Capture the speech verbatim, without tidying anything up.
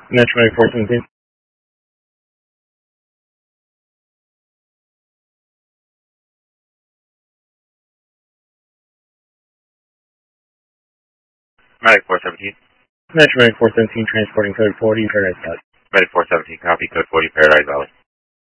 Metro Medic four seventeen. Medic four seventeen. Metro Medic four seventeen transporting code forty, Paradise Valley. Medic four seventeen, copy, code forty, Paradise Valley.